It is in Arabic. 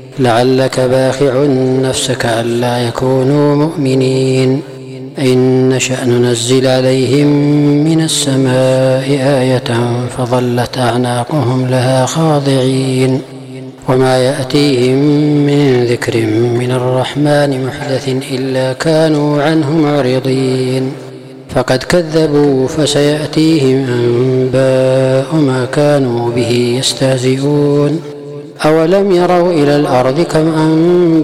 لعلك باخع نفسك ألا يكونوا مؤمنين إن نشأ ننزل عليهم من السماء آية فظلت أعناقهم لها خاضعين وما يأتيهم من ذكر من الرحمن محدث إلا كانوا عنه معرضين فقد كذبوا فسيأتيهم أنباء ما كانوا به يستهزئون أولم يروا إلى الأرض كم